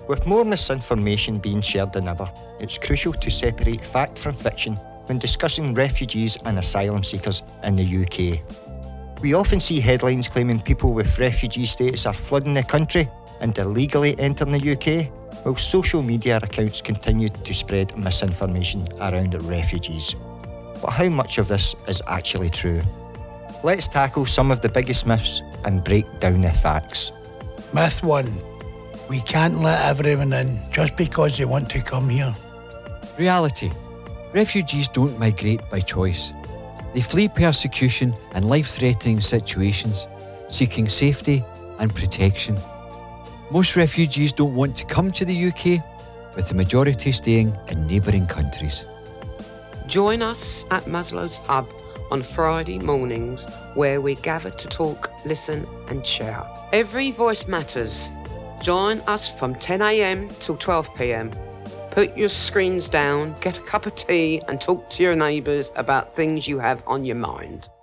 With more misinformation being shared than ever, it's crucial to separate fact from fiction when discussing refugees and asylum seekers in the UK. We often see headlines claiming people with refugee status are flooding the country and illegally entering the UK, while social media accounts continue to spread misinformation around refugees. But how much of this is actually true? Let's tackle some of the biggest myths and break down the facts. Myth 1. We can't let everyone in just because they want to come here. Reality. Refugees don't migrate by choice. They flee persecution and life-threatening situations, seeking safety and protection. Most refugees don't want to come to the UK, with the majority staying in neighbouring countries. Join us at Maslow's Hub on Friday mornings, where we gather to talk, listen and share. Every voice matters. Join us from 10 a.m. till 12 p.m. Put your screens down, get a cup of tea and talk to your neighbours about things you have on your mind.